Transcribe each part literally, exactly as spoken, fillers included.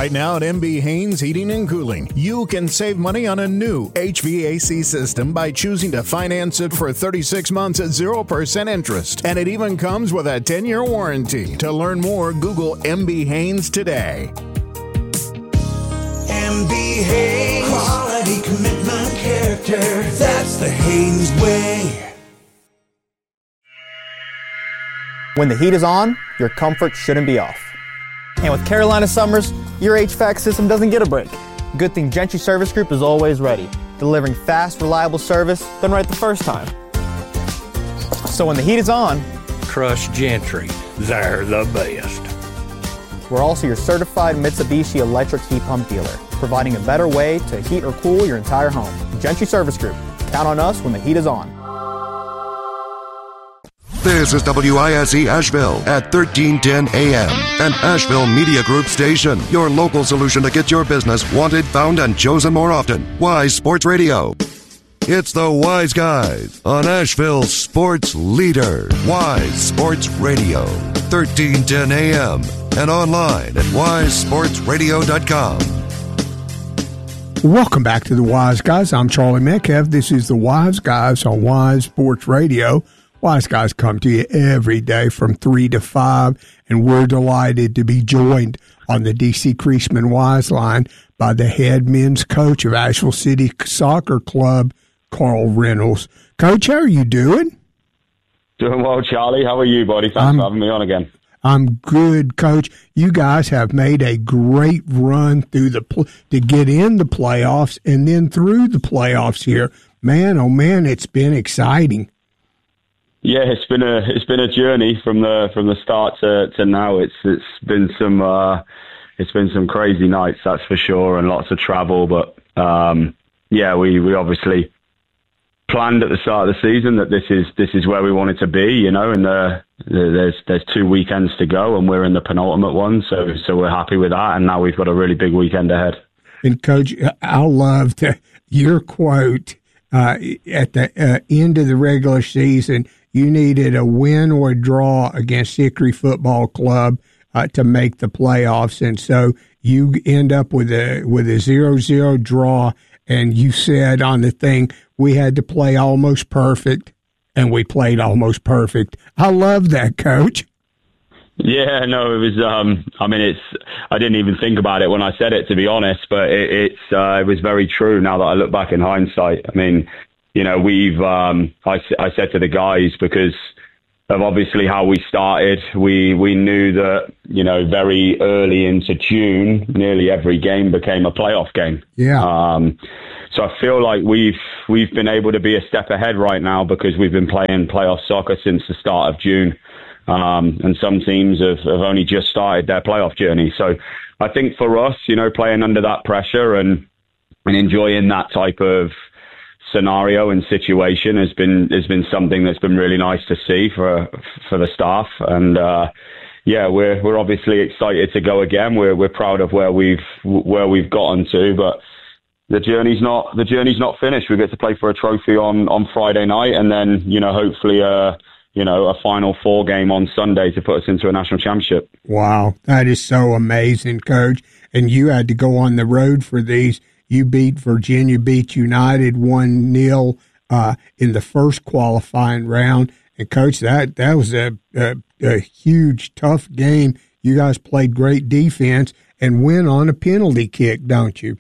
Right now at M B Haynes Heating and Cooling, you can save money on a new H V A C system by choosing to finance it for thirty-six months at zero percent interest. And it even comes with a ten-year warranty. To learn more, Google M B Haynes today. M B Haynes. Quality, commitment, character. That's the Haynes way. When the heat is on, your comfort shouldn't be off. And with Carolina Summers, your H V A C system doesn't get a break. Good thing Gentry Service Group is always ready, delivering fast, reliable service done right the first time. So when the heat is on, trust Gentry. They're the best. We're also your certified Mitsubishi electric heat pump dealer, providing a better way to heat or cool your entire home. Gentry Service Group. Count on us when the heat is on. This is W I S E Asheville at thirteen ten A M, an Asheville Media Group station. Your local solution to get your business wanted, found, and chosen more often. Wise Sports Radio. It's the Wise Guys on Asheville's sports leader. Wise Sports Radio, thirteen ten A M, and online at wise sports radio dot com. Welcome back to the Wise Guys. I'm Charlie Metcalf. This is the Wise Guys on Wise Sports Radio. Wise Guys come to you every day from three to five, and we're delighted to be joined on the D C Creasman Wise line by the head men's coach of Asheville City Soccer Club, Carl Reynolds. Coach, how are you doing? Doing well, Charlie. How are you, buddy? Thanks I'm, for having me on again. I'm good, Coach. You guys have made a great run through the pl- to get in the playoffs and then through the playoffs here. Man, oh man, it's been exciting. Yeah, it's been a it's been a journey from the from the start to, to now. It's it's been some uh, it's been some crazy nights, that's for sure, and lots of travel. But um, yeah, we, we obviously planned at the start of the season that this is this is where we wanted to be, you know. And the, the, there's there's two weekends to go, and we're in the penultimate one, so so we're happy with that. And now we've got a really big weekend ahead. And Coach, I loved your quote uh, at the uh, end of the regular season. You needed a win or a draw against Hickory Football Club uh, to make the playoffs, and so you end up with a with a zero zero draw. And you said on the thing, we had to play almost perfect, and we played almost perfect. I love that, Coach. Yeah, no, it was. Um, I mean, it's. I didn't even think about it when I said it, to be honest. But it, it's. Uh, it was very true. Now that I look back in hindsight, I mean. You know, we've, um, I, I said to the guys, because of obviously how we started, we, we knew that, you know, very early into June, nearly every game became a playoff game. Yeah. Um, so I feel like we've, we've been able to be a step ahead right now because we've been playing playoff soccer since the start of June. Um, and some teams have, have only just started their playoff journey. So I think for us, you know, playing under that pressure and, and enjoying that type of scenario and situation has been has been something that's been really nice to see for for the staff. And uh yeah we're we're obviously excited to go again. We're we're proud of where we've where we've gotten to, but the journey's not the journey's not finished. We get to play for a trophy on on Friday night, and then you know hopefully uh you know a final four game on Sunday to put us into a national championship. Wow, that is so amazing, Coach. And you had to go on the road for these. You beat Virginia Beach United one nil uh, in the first qualifying round. And, Coach, that, that was a, a, a huge, tough game. You guys played great defense and win on a penalty kick, don't you?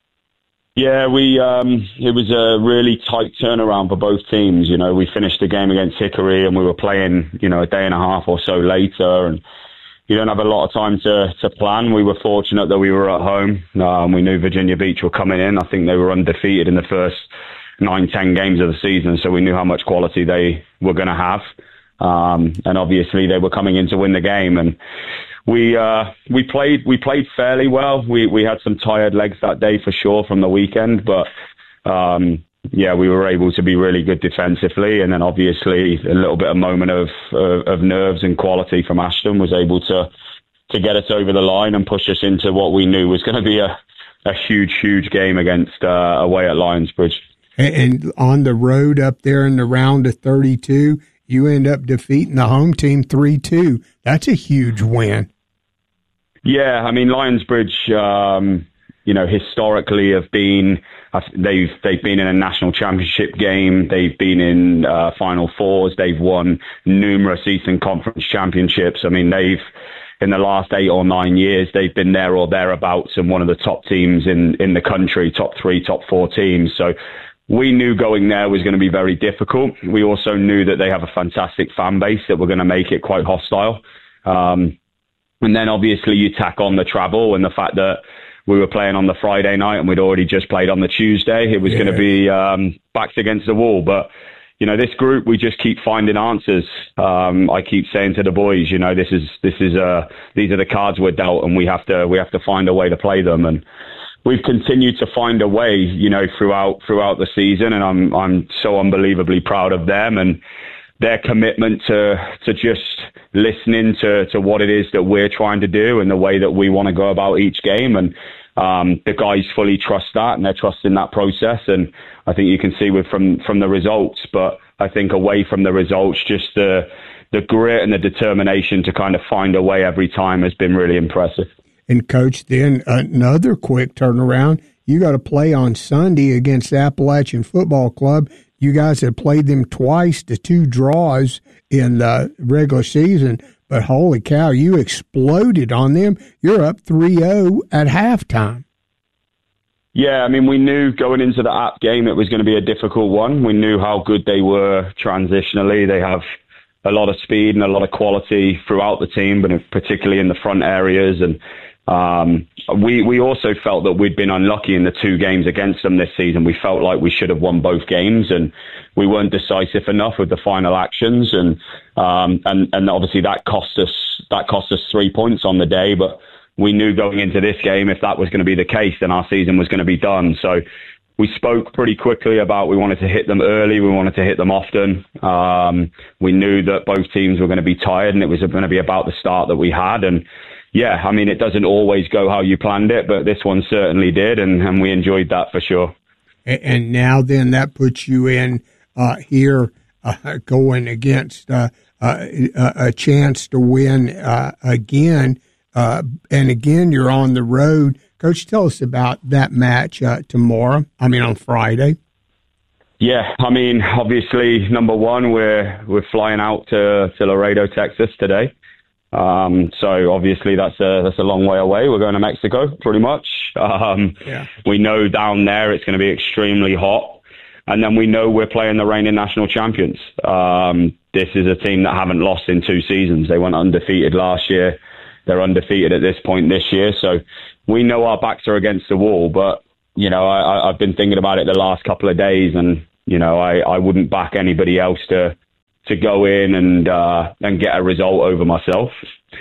Yeah, we. Um, it was a really tight turnaround for both teams. You know, we finished the game against Hickory and we were playing, you know, a day and a half or so later. And you don't have a lot of time to, to plan. We were fortunate that we were at home. Um, we knew Virginia Beach were coming in. I think they were undefeated in the first nine, ten games of the season, so we knew how much quality they were going to have. Um, and obviously they were coming in to win the game. And we uh, we played we played fairly well. We we had some tired legs that day for sure from the weekend, but um, yeah, we were able to be really good defensively, and then obviously a little bit of moment of of, of nerves and quality from Ashton was able to to get us over the line and push us into what we knew was going to be a, a huge, huge game against uh, away at Lionsbridge. And, and on the road up there in the round of thirty-two, you end up defeating the home team three two. That's a huge win. Yeah, I mean, Lionsbridge, um, you know, historically have been, they've they've been in a national championship game. They've been in uh, Final Fours. They've won numerous Eastern Conference championships. I mean, they've, in the last eight or nine years, they've been there or thereabouts and one of the top teams in, in the country, top three, top four teams. So we knew going there was going to be very difficult. We also knew that they have a fantastic fan base that were going to make it quite hostile. Um, and then obviously you tack on the travel and the fact that we were playing on the Friday night and we'd already just played on the Tuesday. It was yeah. going to be um, backs against the wall. But, you know, this group, we just keep finding answers. Um, I keep saying to the boys, you know, this is, this is, uh, these are the cards we're dealt and we have to, we have to find a way to play them. And we've continued to find a way, you know, throughout, throughout the season. And I'm, I'm so unbelievably proud of them and their commitment to, to just listening to, to what it is that we're trying to do and the way that we want to go about each game. And, um, the guys fully trust that and they're trusting that process. And I think you can see with from, from the results, but I think away from the results, just the, the grit and the determination to kind of find a way every time has been really impressive. And Coach, then another quick turnaround. You got to play on Sunday against the Appalachian Football Club. You guys have played them twice to two draws in the regular season, but holy cow, you exploded on them. You're up three oh at halftime. Yeah, I mean, we knew going into the App game it was going to be a difficult one. We knew how good they were transitionally. They have a lot of speed and a lot of quality throughout the team, but particularly in the front areas. And Um, we, we also felt that we'd been unlucky in the two games against them this season. We felt like we should have won both games and we weren't decisive enough with the final actions. And, um, and, and obviously that cost us, that cost us three points on the day, but we knew going into this game, if that was going to be the case, then our season was going to be done. So we spoke pretty quickly about we wanted to hit them early. We wanted to hit them often. Um, we knew that both teams were going to be tired and it was going to be about the start that we had. And, yeah, I mean, it doesn't always go how you planned it, but this one certainly did, and, and we enjoyed that for sure. And, and now then that puts you in uh, here uh, going against uh, uh, a chance to win uh, again, uh, and again you're on the road. Coach, tell us about that match uh, tomorrow, I mean on Friday. Yeah, I mean, obviously, number one, we're, we're flying out to, to Laredo, Texas today. Um, so obviously that's a, that's a long way away. We're going to Mexico pretty much. Um, yeah. We know down there it's going to be extremely hot. And then we know we're playing the reigning national champions. Um, this is a team that haven't lost in two seasons. They went undefeated last year. They're undefeated at this point this year. So we know our backs are against the wall, but you know, I, I've been thinking about it the last couple of days and, you know, I, I wouldn't back anybody else to, to go in and uh, and get a result over myself.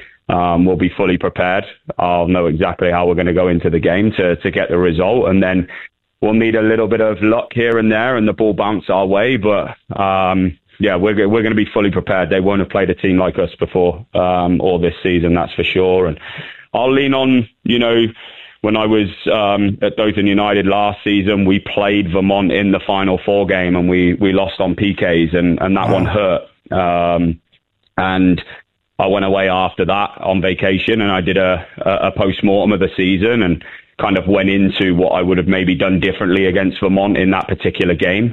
Um, we'll be fully prepared. I'll know exactly how we're going to go into the game to, to get the result. And then we'll need a little bit of luck here and there and the ball bounce our way. But, um, yeah, we're, we're going to be fully prepared. They won't have played a team like us before um, or this season, that's for sure. And I'll lean on, you know, when I was um, at Dothan United last season, we played Vermont in the Final Four game and we, we lost on P Ks and, and that wow. one hurt. Um, and I went away after that on vacation and I did a, a, a post-mortem of the season and kind of went into what I would have maybe done differently against Vermont in that particular game.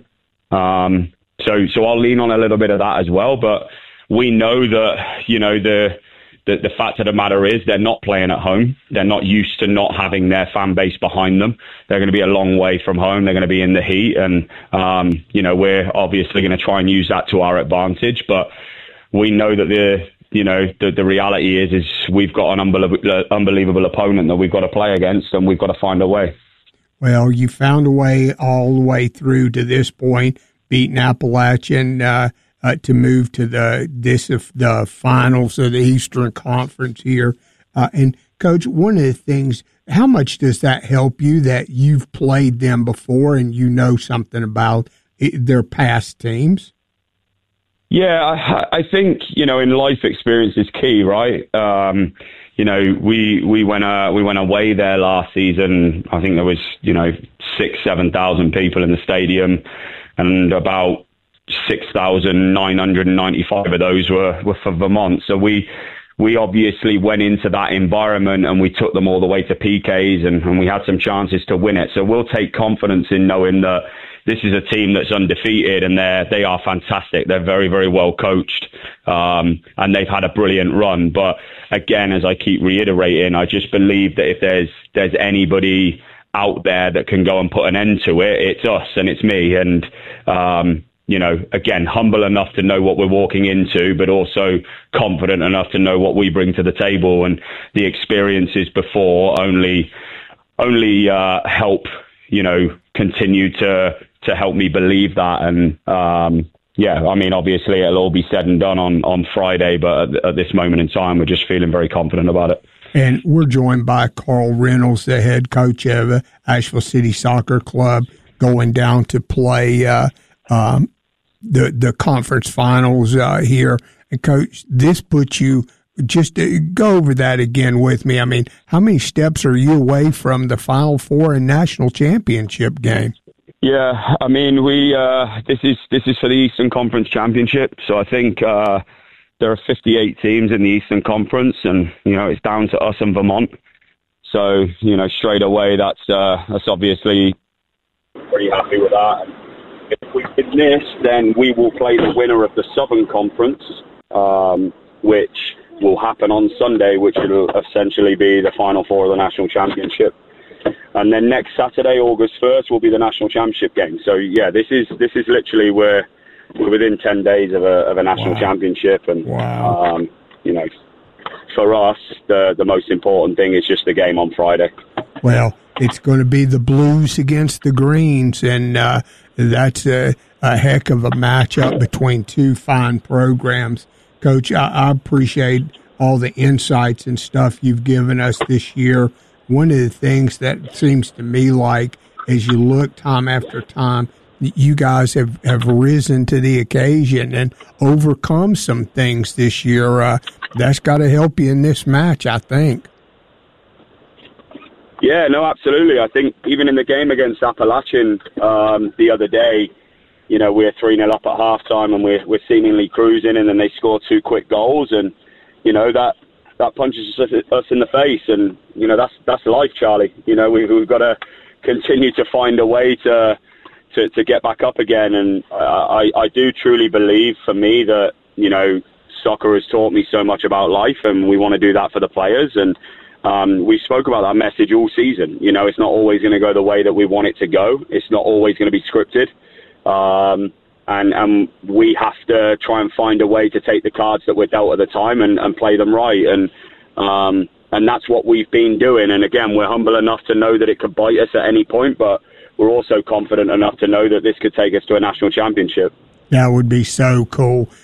Um, so, so I'll lean on a little bit of that as well. But we know that, you know, the, The, the fact of the matter is they're not playing at home. They're not used to not having their fan base behind them. They're going to be a long way from home. They're going to be in the heat. And, um, you know, we're obviously going to try and use that to our advantage. But we know that the, you know, the, the reality is, is we've got an unbelievable, unbelievable opponent that we've got to play against and we've got to find a way. Well, you found a way all the way through to this point, beating Appalachian, uh, Uh, to move to the this of the finals of the Eastern Conference here. Uh, and, Coach, one of the things, how much does that help you that you've played them before and you know something about it, their past teams? Yeah, I, I think, you know, in life experience is key, right? Um, you know, we we went uh, we went away there last season. I think there was, you know, six, seven thousand people in the stadium and about six thousand nine hundred ninety-five of those were, were for Vermont. So we we obviously went into that environment and we took them all the way to P Ks and, and we had some chances to win it. So we'll take confidence in knowing that this is a team that's undefeated and they're, they are fantastic. They're very, very well coached, um, and they've had a brilliant run. But again, as I keep reiterating, I just believe that if there's, there's anybody out there that can go and put an end to it, it's us and it's me. And, um, you know, again, humble enough to know what we're walking into, but also confident enough to know what we bring to the table. And the experiences before only, only, uh, help, you know, continue to, to help me believe that. And, um, yeah, I mean, obviously it'll all be said and done on, on Friday, but at, at this moment in time, we're just feeling very confident about it. And we're joined by Carl Reynolds, the head coach of uh, Asheville City Soccer Club, going down to play, uh, um, the the conference finals uh, here. And Coach, this puts you, just to go over that again with me. I mean, how many steps are you away from the Final Four and national championship game? Yeah, I mean, we uh, this is this is for the Eastern Conference Championship. So I think uh, there are fifty-eight teams in the Eastern Conference, and you know it's down to us and Vermont. So you know, straight away, that's uh, that's obviously pretty happy with that. If we win this, then we will play the winner of the Southern Conference, um, which will happen on Sunday, which will essentially be the Final Four of the National Championship. And then next Saturday, August first, will be the National Championship game. So, yeah, this is this is literally where we're within ten days of a, of a National wow. Championship. And, wow. um, you know, for us, the, the most important thing is just the game on Friday. Well, it's going to be the Blues against the Greens, and uh, that's a, a heck of a matchup between two fine programs. Coach, I, I appreciate all the insights and stuff you've given us this year. One of the things that seems to me like, as you look time after time, you guys have, have risen to the occasion and overcome some things this year. Uh, that's got to help you in this match, I think. Yeah, no, absolutely. I think even in the game against Appalachian um, the other day, you know, we're three nil up at halftime and we're, we're seemingly cruising, and then they score two quick goals, and, you know, that that punches us in the face. And, you know, that's that's life, Charlie. You know, we, we've got to continue to find a way to to, to get back up again. And I, I do truly believe, for me, that, you know, soccer has taught me so much about life, and we want to do that for the players. And Um, we spoke about that message all season. You know, it's not always going to go the way that we want it to go. It's not always going to be scripted. Um, and, and we have to try and find a way to take the cards that we're dealt at the time and, and play them right. And, um, and that's what we've been doing. And again, we're humble enough to know that it could bite us at any point, but we're also confident enough to know that this could take us to a national championship. That would be so cool.